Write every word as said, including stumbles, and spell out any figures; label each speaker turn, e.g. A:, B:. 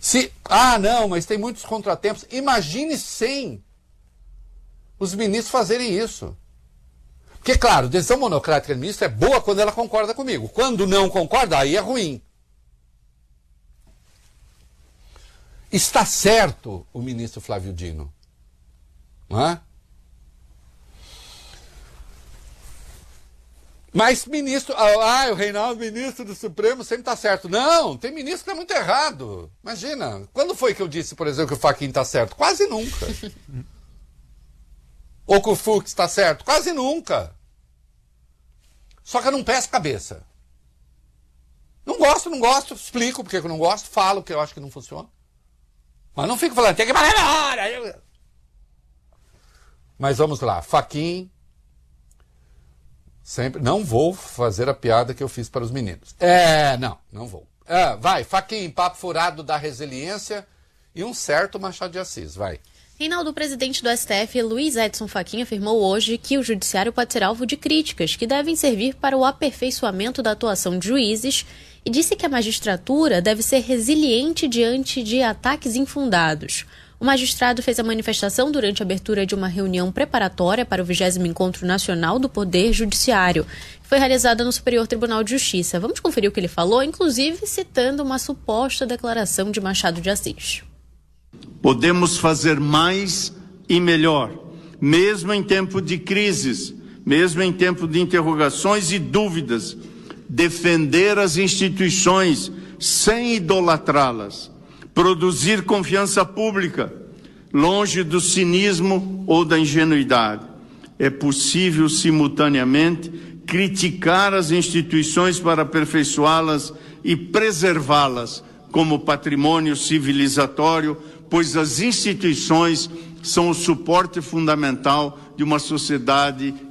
A: Se, ah, não, mas tem muitos contratempos. Imagine sem os ministros fazerem isso. Porque, claro, decisão monocrática do ministro é boa quando ela concorda comigo. Quando não concorda, aí é ruim. Está certo o ministro Flávio Dino. Não é? Mas ministro, ah, o Reinaldo, ministro do Supremo, sempre está certo. Não, tem ministro que está muito errado. Imagina, quando foi que eu disse, por exemplo, que o Fachin está certo? Quase nunca. Ou que o Fux está certo? Quase nunca. Só que eu não peço cabeça. Não gosto, não gosto, explico porque eu não gosto, falo que eu acho que não funciona. Mas não fico falando, tem que fazer na hora. Mas vamos lá, Fachin, sempre, não vou fazer a piada que eu fiz para os meninos. É, não, não vou. É, vai, Fachin, papo furado da resiliência e um certo Machado de Assis, vai.
B: Reinaldo, o presidente do S T F, Luiz Edson Fachin, afirmou hoje que o judiciário pode ser alvo de críticas que devem servir para o aperfeiçoamento da atuação de juízes e disse que a magistratura deve ser resiliente diante de ataques infundados. O magistrado fez a manifestação durante a abertura de uma reunião preparatória para o vigésimo Encontro Nacional do Poder Judiciário, que foi realizada no Superior Tribunal de Justiça. Vamos conferir o que ele falou, inclusive citando uma suposta declaração de Machado de Assis.
C: Podemos fazer mais e melhor, mesmo em tempo de crises, mesmo em tempo de interrogações e dúvidas, defender as instituições sem idolatrá-las, produzir confiança pública, longe do cinismo ou da ingenuidade. É possível, simultaneamente, criticar as instituições para aperfeiçoá-las e preservá-las como patrimônio civilizatório, pois as instituições são o suporte fundamental de uma sociedade